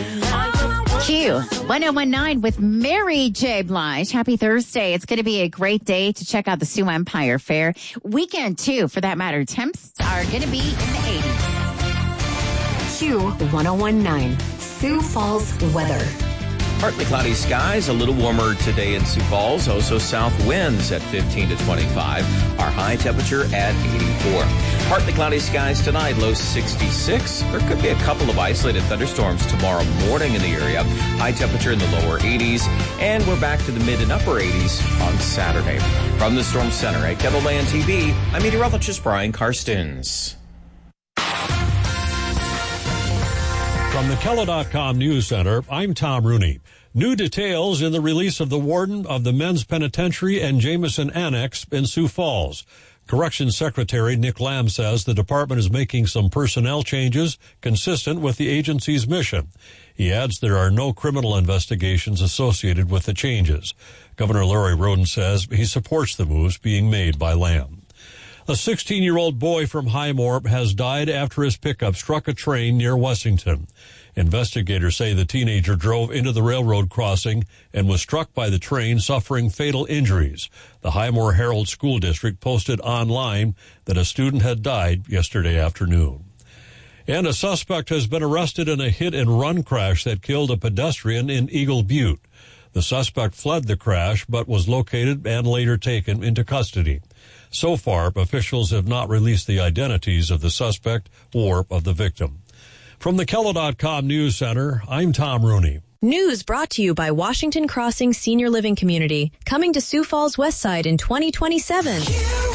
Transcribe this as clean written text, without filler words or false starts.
Q1019 with Mary J. Blige. Happy Thursday. It's going to be a great day to check out the Sioux Empire Fair. Weekend, too, for that matter. Temps are going to be in the 80s. Q1019, Sioux Falls weather. Partly cloudy skies, a little warmer today in Sioux Falls. Also south winds at 15 to 25. Our high temperature at 84. Partly cloudy skies tonight, low 66. There could be a couple of isolated thunderstorms tomorrow morning in the area. High temperature in the lower 80s. And we're back to the mid and upper 80s on Saturday. From the Storm Center at KETLELAND TV, I'm meteorologist Brian Karstens. From the KELO.com News Center, I'm Tom Rooney. New details in the release of the warden of the Men's Penitentiary and Jameson Annex in Sioux Falls. Corrections Secretary Nick Lamb says the department is making some personnel changes consistent with the agency's mission. He adds there are no criminal investigations associated with the changes. Governor Larry Roden says he supports the moves being made by Lamb. A 16-year-old boy from Highmore has died after his pickup struck a train near Wessington. Investigators say the teenager drove into the railroad crossing and was struck by the train, suffering fatal injuries. The Highmore Herald School District posted online that a student had died yesterday afternoon. And a suspect has been arrested in a hit-and-run crash that killed a pedestrian in Eagle Butte. The suspect fled the crash but was located and later taken into custody. So far, officials have not released the identities of the suspect or of the victim. From the KELO.com News Center, I'm Tom Rooney. News brought to you by Washington Crossing Senior Living Community, coming to Sioux Falls West Side in 2027.